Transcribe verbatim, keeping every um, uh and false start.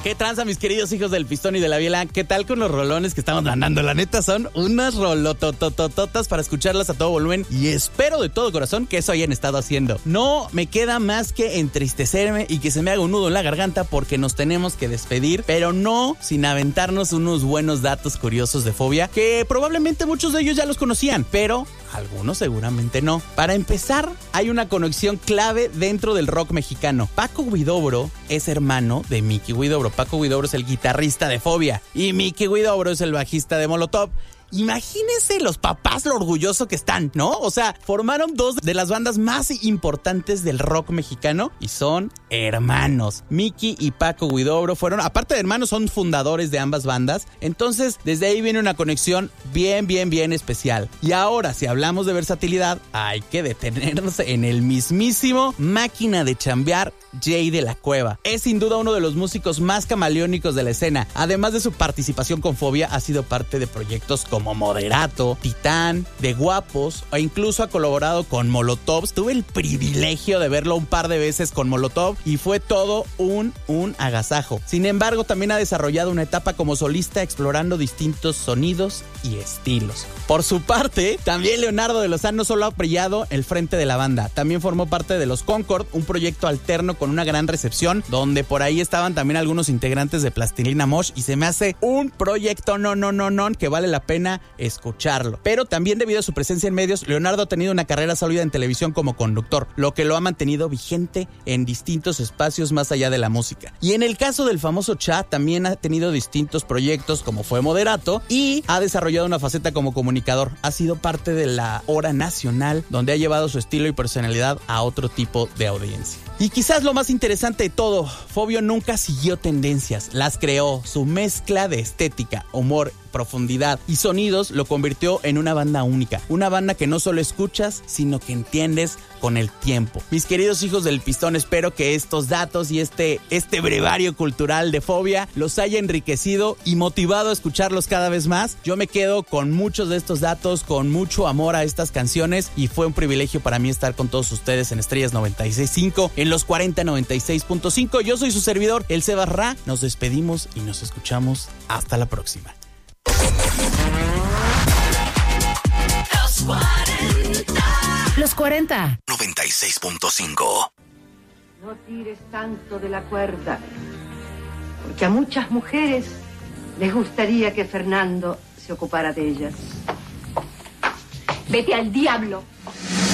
¿Qué tranza, mis queridos hijos del Pistón y de la Biela? ¿Qué tal con los rolones que estamos mandando? La neta, son unas rolotototototas para escucharlas a todo volumen y espero de todo corazón que eso hayan estado haciendo. No me queda más que entristecerme y que se me haga un nudo en la garganta porque nos tenemos que despedir, pero no sin aventarnos unos buenos datos curiosos de Fobia que probablemente muchos de ellos ya los conocían, pero algunos seguramente no. Para empezar, hay una conexión clave dentro del rock mexicano. Paco Huidobro es hermano de Miki Huidobro. Paco Huidobro es el guitarrista de Fobia y Miki Huidobro es el bajista de Molotov. Imagínense los papás lo orgulloso que están, ¿no? O sea, formaron dos de las bandas más importantes del rock mexicano y son hermanos. Miki y Paco Huidobro fueron, aparte de hermanos, son fundadores de ambas bandas. Entonces, desde ahí viene una conexión bien, bien, bien especial. Y ahora, si hablamos de versatilidad, hay que detenernos en el mismísimo máquina de chambear, Jay de la Cueva. Es sin duda uno de los músicos más camaleónicos de la escena. Además de su participación con Fobia, ha sido parte de proyectos como Moderato, Titán, De Guapos o incluso ha colaborado con Molotov. Tuve el privilegio de verlo un par de veces con Molotov y fue todo un, un agasajo. Sin embargo, también ha desarrollado una etapa como solista explorando distintos sonidos y estilos. Por su parte, también Leonardo de Lozán no solo ha brillado el frente de la banda, también formó parte de Los Concord, un proyecto alterno con una gran recepción, donde por ahí estaban también algunos integrantes de Plastilina Mosh y se me hace un proyecto no, no, no, no, que vale la pena escucharlo. Pero también debido a su presencia en medios, Leonardo ha tenido una carrera sólida en televisión como conductor, lo que lo ha mantenido vigente en distintos espacios más allá de la música. Y en el caso del famoso Cha, también ha tenido distintos proyectos como fue Moderato y ha desarrollado una faceta como comunicador. Ha sido parte de la Hora Nacional, donde ha llevado su estilo y personalidad a otro tipo de audiencia. Y quizás lo más interesante de todo, Fobia nunca siguió tendencias, las creó. Su mezcla de estética, humor, profundidad y sonidos lo convirtió en una banda única. Una banda que no solo escuchas, sino que entiendes con el tiempo. Mis queridos hijos del Pistón, espero que estos datos y este, este brevario cultural de Fobia los haya enriquecido y motivado a escucharlos cada vez más. Yo me quedo con muchos de estos datos, con mucho amor a estas canciones y fue un privilegio para mí estar con todos ustedes en Estrellas noventa y seis punto cinco, en los cuarenta noventa y seis punto cinco. Yo soy su servidor, el Sebas Ra. Nos despedimos y nos escuchamos hasta la próxima. Los cuarenta. Los cuarenta. noventa y seis punto cinco. No tires tanto de la cuerda, porque a muchas mujeres les gustaría que Fernando se ocupara de ellas. Vete al diablo.